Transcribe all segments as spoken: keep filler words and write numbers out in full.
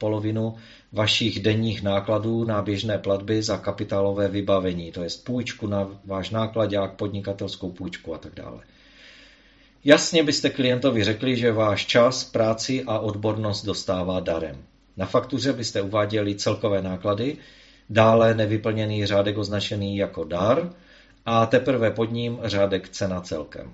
polovinu vašich denních nákladů na běžné platby za kapitálové vybavení, to je půjčku na váš nákladák, podnikatelskou půjčku a tak dále. Jasně byste klientovi řekli, že váš čas, práci a odbornost dostává darem. Na faktuře byste uváděli celkové náklady, dále nevyplněný řádek označený jako dar a teprve pod ním řádek cena celkem.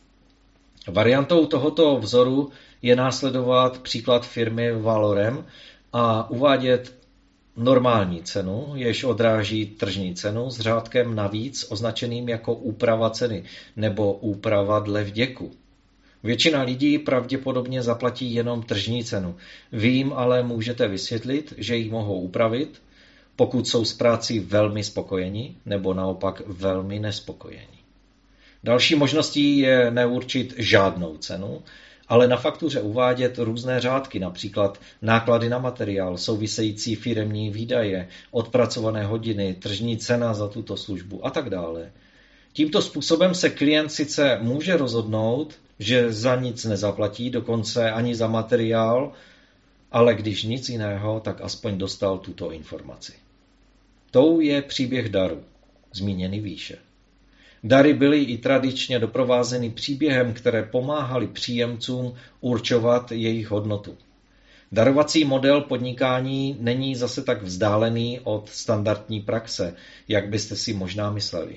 Variantou tohoto vzoru je následovat příklad firmy Valorem a uvádět normální cenu, jež odráží tržní cenu s řádkem navíc označeným jako úprava ceny nebo úprava dle vděku. Většina lidí pravděpodobně zaplatí jenom tržní cenu. Vy jim ale můžete vysvětlit, že ji mohou upravit, pokud jsou s prací velmi spokojeni nebo naopak velmi nespokojeni. Další možností je neurčit žádnou cenu, ale na faktuře uvádět různé řádky, například náklady na materiál, související firemní výdaje, odpracované hodiny, tržní cena za tuto službu a tak dále. Tímto způsobem se klient sice může rozhodnout, že za nic nezaplatí, dokonce ani za materiál, ale když nic jiného, tak aspoň dostal tuto informaci. Tou je příběh daru, zmíněný výše. Dary byly i tradičně doprovázeny příběhem, které pomáhaly příjemcům určovat jejich hodnotu. Darovací model podnikání není zase tak vzdálený od standardní praxe, jak byste si možná mysleli.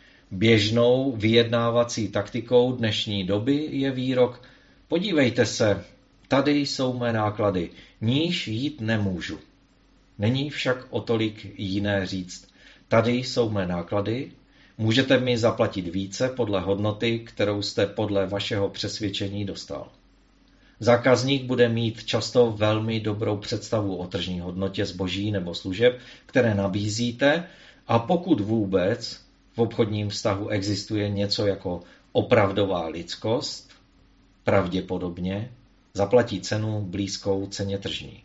Běžnou vyjednávací taktikou dnešní doby je výrok: podívejte se, tady jsou mé náklady, níž jít nemůžu. Není však o tolik jiné říct: tady jsou mé náklady, můžete mi zaplatit více podle hodnoty, kterou jste podle vašeho přesvědčení dostal. Zákazník bude mít často velmi dobrou představu o tržní hodnotě zboží nebo služeb, které nabízíte, a pokud vůbec v obchodním vztahu existuje něco jako opravdová lidskost, pravděpodobně zaplatí cenu blízkou ceně tržní.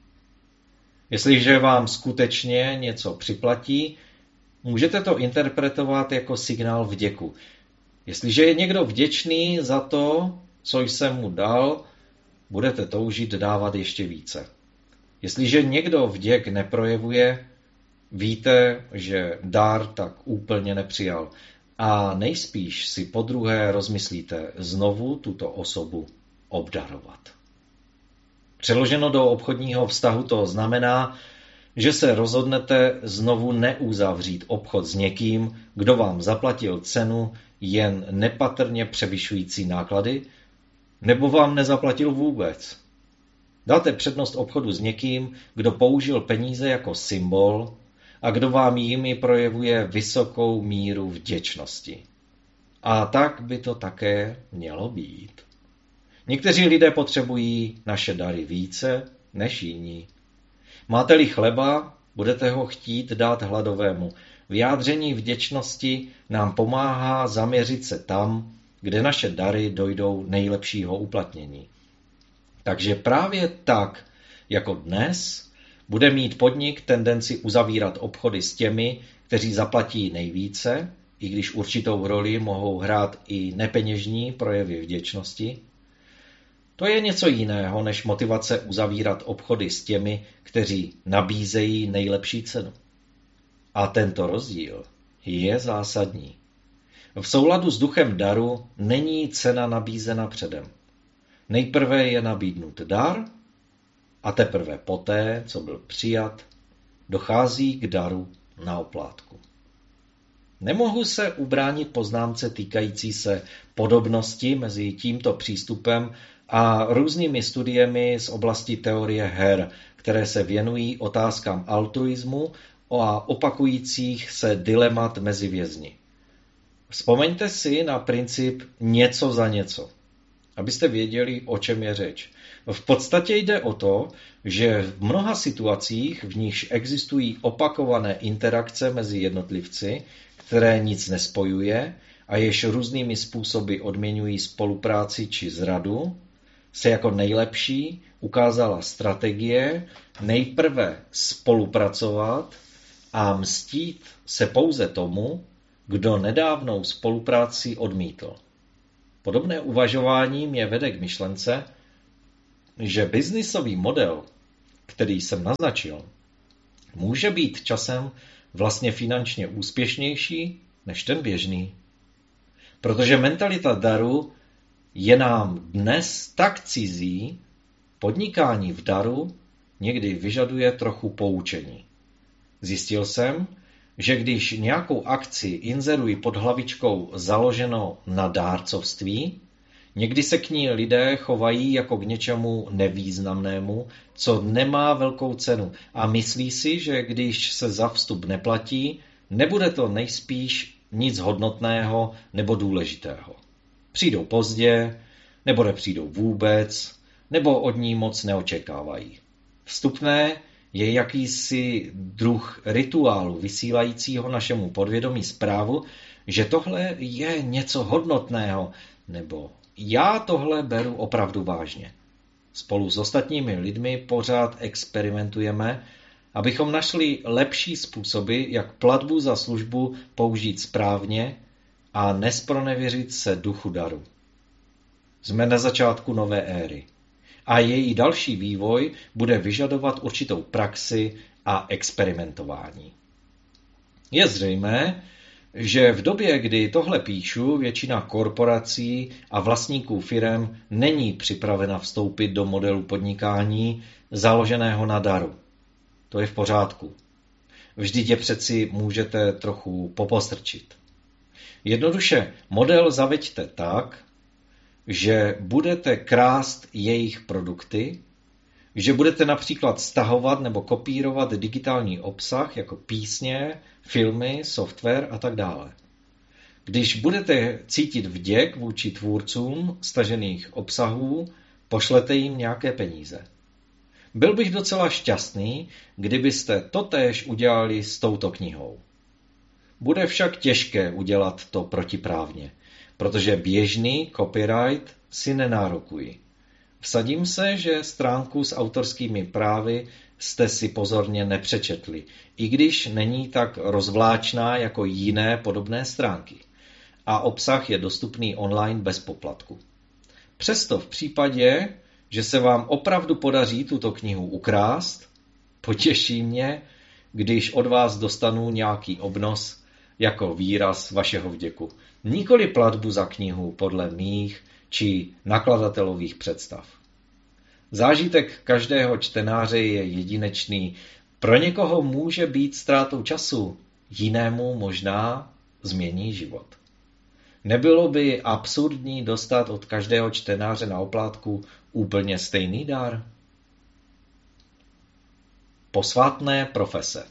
Jestliže vám skutečně něco připlatí, můžete to interpretovat jako signál vděku. Jestliže je někdo vděčný za to, co jsem mu dal, budete toužit dávat ještě více. Jestliže někdo vděk neprojevuje, víte, že dár tak úplně nepřijal a nejspíš si podruhé rozmyslíte znovu tuto osobu obdarovat. Přeloženo do obchodního vztahu to znamená, že se rozhodnete znovu neuzavřít obchod s někým, kdo vám zaplatil cenu jen nepatrně převyšující náklady, nebo vám nezaplatil vůbec. Dáte přednost obchodu s někým, kdo použil peníze jako symbol a kdo vám jimi projevuje vysokou míru vděčnosti. A tak by to také mělo být. Někteří lidé potřebují naše dary více než jiní. Máte-li chleba, budete ho chtít dát hladovému. Vyjádření vděčnosti nám pomáhá zaměřit se tam, kde naše dary dojdou nejlepšího uplatnění. Takže právě tak, jako dnes, bude mít podnik tendenci uzavírat obchody s těmi, kteří zaplatí nejvíce, i když určitou roli mohou hrát i nepeněžní projevy vděčnosti. To je něco jiného než motivace uzavírat obchody s těmi, kteří nabízejí nejlepší cenu. A tento rozdíl je zásadní. V souladu s duchem daru není cena nabízena předem. Nejprve je nabídnut dar a teprve poté, co byl přijat, dochází k daru na oplátku. Nemohu se ubránit poznámce týkající se podobnosti mezi tímto přístupem a různými studiemi z oblasti teorie her, které se věnují otázkám altruismu a opakujících se dilemat mezi vězni. Vzpomeňte si na princip něco za něco, abyste věděli, o čem je řeč. V podstatě jde o to, že v mnoha situacích, v nichž existují opakované interakce mezi jednotlivci, které nic nespojuje a jež různými způsoby odměňují spolupráci či zradu, se jako nejlepší ukázala strategie nejprve spolupracovat a mstít se pouze tomu, kdo nedávnou spolupráci odmítl. Podobné uvažování mě vede k myšlence, že biznisový model, který jsem naznačil, může být časem vlastně finančně úspěšnější než ten běžný. Protože mentalita daru je nám dnes tak cizí, podnikání v daru někdy vyžaduje trochu poučení. Zjistil jsem, že když nějakou akci inzeruji pod hlavičkou založeno na dárcovství, někdy se k ní lidé chovají jako k něčemu nevýznamnému, co nemá velkou cenu a myslí si, že když se za vstup neplatí, nebude to nejspíš nic hodnotného nebo důležitého. Přijdou pozdě, nebo nepřijdou vůbec, nebo od ní moc neočekávají. Vstupné je jakýsi druh rituálu vysílajícího našemu podvědomí zprávu, že tohle je něco hodnotného, nebo já tohle beru opravdu vážně. Spolu s ostatními lidmi pořád experimentujeme, abychom našli lepší způsoby, jak platbu za službu použít správně a nespronevěřit se duchu daru. Jsme na začátku nové éry a její další vývoj bude vyžadovat určitou praxi a experimentování. Je zřejmé, že v době, kdy tohle píšu, většina korporací a vlastníků firem není připravena vstoupit do modelu podnikání založeného na daru. To je v pořádku. Vždyť je přeci můžete trochu popostrčit. Jednoduše model zaveďte tak, že budete krást jejich produkty, že budete například stahovat nebo kopírovat digitální obsah jako písně, filmy, software a tak dále. Když budete cítit vděk vůči tvůrcům stažených obsahů, pošlete jim nějaké peníze. Byl bych docela šťastný, kdybyste totéž udělali s touto knihou. Bude však těžké udělat to protiprávně, protože běžný copyright si nenárokuji. Vsadím se, že stránku s autorskými právy jste si pozorně nepřečetli, i když není tak rozvláčná jako jiné podobné stránky. A obsah je dostupný online bez poplatku. Přesto v případě, že se vám opravdu podaří tuto knihu ukrást, potěší mě, když od vás dostanu nějaký obnos jako výraz vašeho vděku. Nikoli platbu za knihu podle mých či nakladatelových představ. Zážitek každého čtenáře je jedinečný. Pro někoho může být ztrátou času, jinému možná změní život. Nebylo by absurdní dostat od každého čtenáře na oplátku úplně stejný dar? Posvátné profese.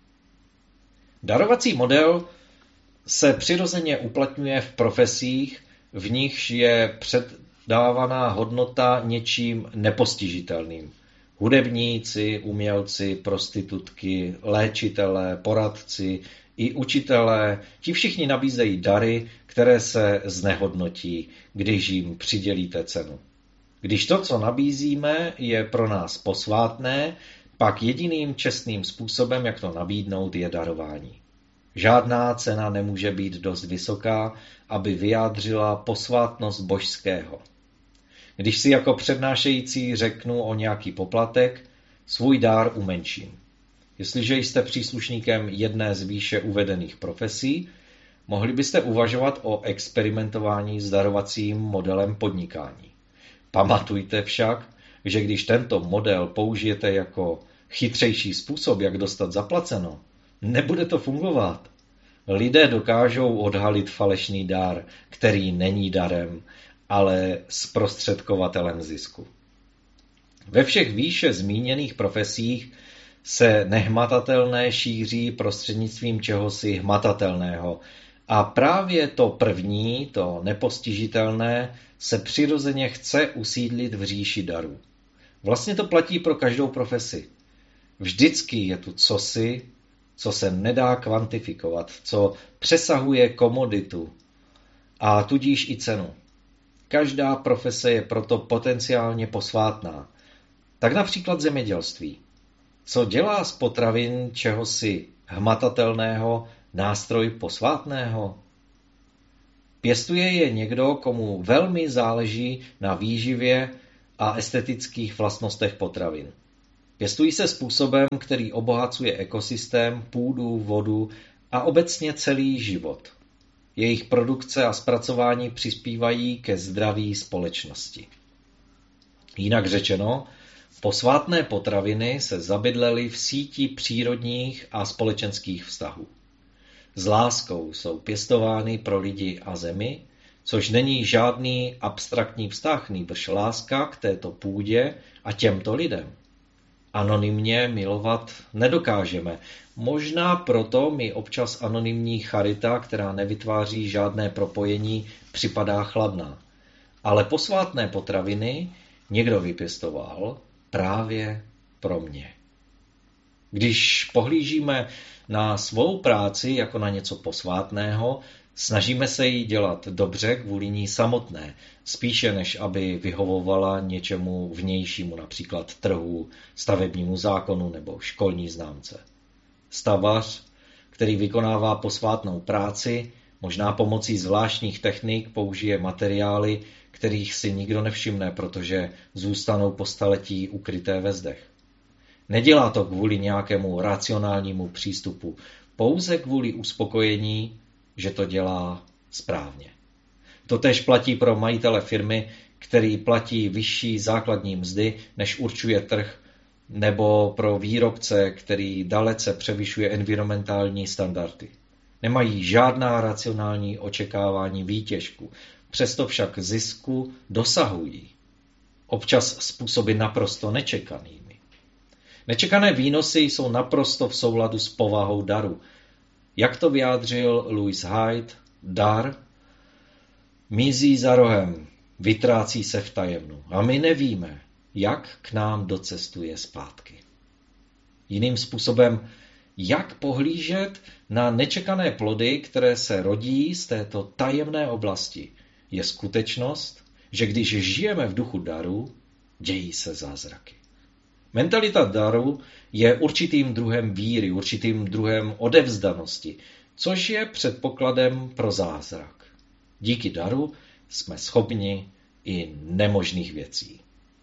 Darovací model se přirozeně uplatňuje v profesích, v nichž je předávaná hodnota něčím nepostižitelným. Hudebníci, umělci, prostitutky, léčitelé, poradci i učitelé, ti všichni nabízejí dary, které se znehodnotí, když jim přidělíte cenu. Když to, co nabízíme, je pro nás posvátné, pak jediným čestným způsobem, jak to nabídnout, je darování. Žádná cena nemůže být dost vysoká, aby vyjádřila posvátnost božského. Když si jako přednášející řeknu o nějaký poplatek, svůj dár umenším. Jestliže jste příslušníkem jedné z výše uvedených profesí, mohli byste uvažovat o experimentování s darovacím modelem podnikání. Pamatujte však, že když tento model použijete jako chytřejší způsob, jak dostat zaplaceno, nebude to fungovat. Lidé dokážou odhalit falešný dar, který není darem, ale zprostředkovatelem zisku. Ve všech výše zmíněných profesích se nehmatatelné šíří prostřednictvím čehosi hmatatelného a právě to první, to nepostižitelné, se přirozeně chce usídlit v říši darů. Vlastně to platí pro každou profesi. Vždycky je tu cosi, co se nedá kvantifikovat, co přesahuje komoditu a tudíž i cenu. Každá profese je proto potenciálně posvátná. Tak například zemědělství. Co dělá z potravin čehosi hmatatelného nástroj posvátného? Pěstuje je někdo, komu velmi záleží na výživě a estetických vlastnostech potravin. Pěstují se způsobem, který obohacuje ekosystém, půdu, vodu a obecně celý život. Jejich produkce a zpracování přispívají ke zdraví společnosti. Jinak řečeno, posvátné potraviny se zabydlely v síti přírodních a společenských vztahů. S láskou jsou pěstovány pro lidi a zemi, což není žádný abstraktní vztah, nýbrž láska k této půdě a těmto lidem. Anonymně milovat nedokážeme. Možná proto mi občas anonymní charita, která nevytváří žádné propojení, připadá chladná. Ale posvátné potraviny někdo vypěstoval právě pro mě. Když pohlížíme na svou práci jako na něco posvátného, snažíme se jí dělat dobře kvůli ní samotné, spíše než aby vyhovovala něčemu vnějšímu, například trhu, stavebnímu zákonu nebo školní známce. Stavař, který vykonává posvátnou práci, možná pomocí zvláštních technik použije materiály, kterých si nikdo nevšimne, protože zůstanou po staletí ukryté ve zdech. Nedělá to kvůli nějakému racionálnímu přístupu, pouze kvůli uspokojení, že to dělá správně. Totéž platí pro majitele firmy, který platí vyšší základní mzdy, než určuje trh, nebo pro výrobce, který dalece převyšuje environmentální standardy. Nemají žádná racionální očekávání výtěžku, přesto však zisku dosahují. Občas způsoby naprosto nečekanými. Nečekané výnosy jsou naprosto v souladu s povahou daru. Jak to vyjádřil Louis Hyde, dar mizí za rohem, vytrácí se v tajemnu a my nevíme, jak k nám docestuje zpátky. Jiným způsobem, jak pohlížet na nečekané plody, které se rodí z této tajemné oblasti, je skutečnost, že když žijeme v duchu daru, dějí se zázraky. Mentalita daru je určitým druhem víry, určitým druhem odevzdanosti, což je předpokladem pro zázrak. Díky daru jsme schopni i nemožných věcí.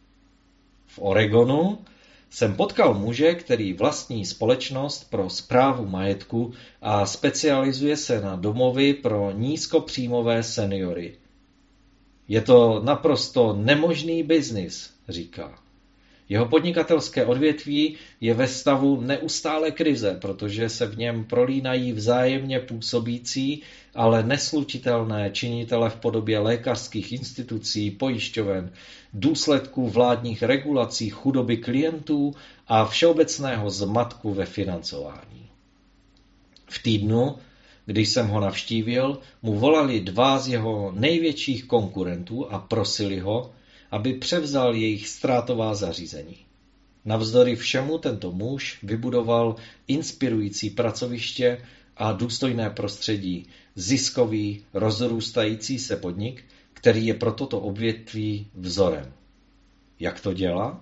V Oregonu jsem potkal muže, který vlastní společnost pro správu majetku a specializuje se na domovy pro nízkopříjmové seniory. Je to naprosto nemožný biznis, říká. Jeho podnikatelské odvětví je ve stavu neustále krize, protože se v něm prolínají vzájemně působící, ale neslučitelné činitele v podobě lékařských institucí, pojišťoven, důsledků vládních regulací, chudoby klientů a všeobecného zmatku ve financování. V týdnu, když jsem ho navštívil, mu volali dva z jeho největších konkurentů a prosili ho, aby převzal jejich ztrátová zařízení. Navzdory všemu tento muž vybudoval inspirující pracoviště a důstojné prostředí, ziskový, rozrůstající se podnik, který je pro toto odvětví vzorem. Jak to dělá?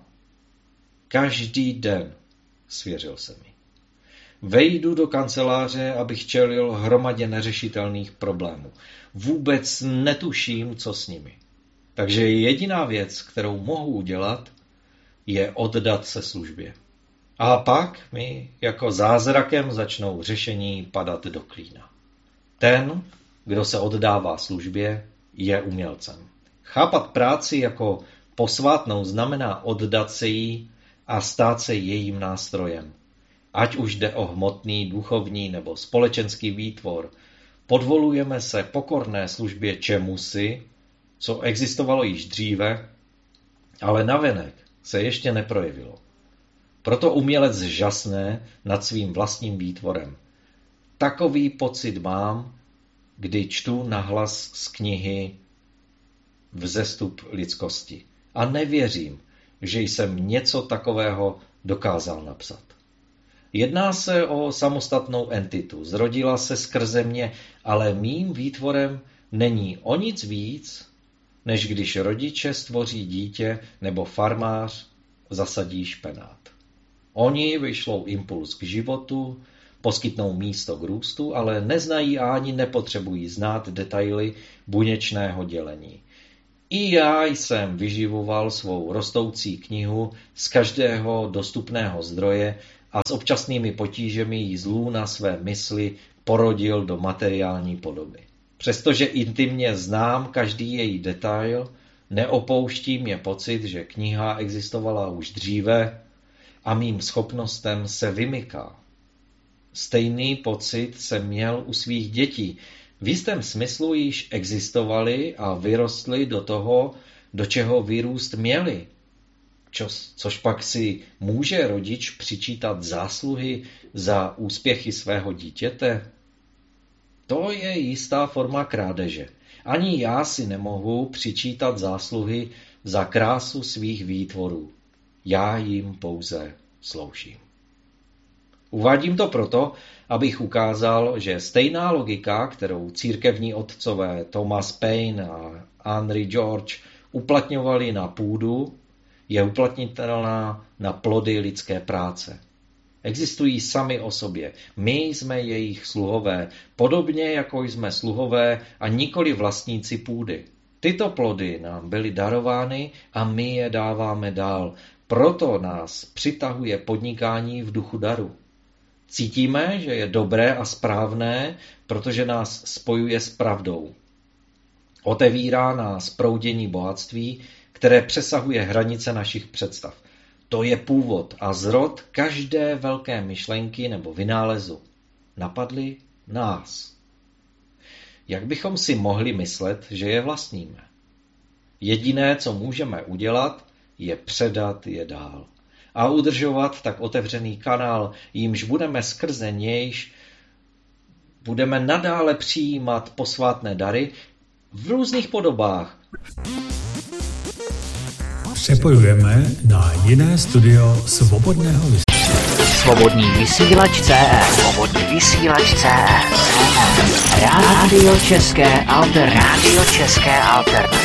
Každý den, svěřil se mi. Vejdu do kanceláře, abych čelil hromadě neřešitelných problémů. Vůbec netuším, co s nimi. Takže jediná věc, kterou mohu udělat, je oddat se službě. A pak mi jako zázrakem začnou řešení padat do klína. Ten, kdo se oddává službě, je umělcem. Chápat práci jako posvátnou znamená oddat se jí a stát se jejím nástrojem. Ať už jde o hmotný, duchovní nebo společenský výtvor, podvolujeme se pokorné službě čemusi, co existovalo již dříve, ale navenek se ještě neprojevilo. Proto umělec žasne nad svým vlastním výtvorem. Takový pocit mám, kdy čtu nahlas z knihy Vzestup lidskosti. A nevěřím, že jsem něco takového dokázal napsat. Jedná se o samostatnou entitu, zrodila se skrze mě, ale mým výtvorem není o nic víc, než když rodiče stvoří dítě nebo farmář zasadí špenát. Oni vyšlou impuls k životu, poskytnou místo k růstu, ale neznají a ani nepotřebují znát detaily buněčného dělení. I já jsem vyživoval svou rostoucí knihu z každého dostupného zdroje a s občasnými potížemi ji z lůna své mysli porodil do materiální podoby. Přestože intimně znám každý její detail, neopouští mě pocit, že kniha existovala už dříve a mým schopnostem se vymyká. Stejný pocit jsem měl u svých dětí. V jistém smyslu již existovali a vyrostli do toho, do čeho vyrůst měli. Čo, což pak si může rodič přičítat zásluhy za úspěchy svého dítěte? To je jistá forma krádeže. Ani já si nemohu přičítat zásluhy za krásu svých výtvorů. Já jim pouze sloužím. Uvádím to proto, abych ukázal, že stejná logika, kterou církevní otcové Thomas Paine a Henry George uplatňovali na půdu, je uplatnitelná na plody lidské práce. Existují sami o sobě. My jsme jejich sluhové, podobně jako jsme sluhové a nikoli vlastníci půdy. Tyto plody nám byly darovány a my je dáváme dál. Proto nás přitahuje podnikání v duchu daru. Cítíme, že je dobré a správné, protože nás spojuje s pravdou. Otevírá nás proudění bohatství, které přesahuje hranice našich představ. To je původ a zrod každé velké myšlenky nebo vynálezu. Napadly nás. Jak bychom si mohli myslet, že je vlastníme? Jediné, co můžeme udělat, je předat je dál. A udržovat tak otevřený kanál, jímž budeme skrze nějž budeme nadále přijímat posvátné dary v různých podobách. Přepojujeme na jiné studio Svobodného vysílače. Svobodný vysílač C S. Svobodný vysílač C S. Rádio České alternativy. Rádio České alternativy.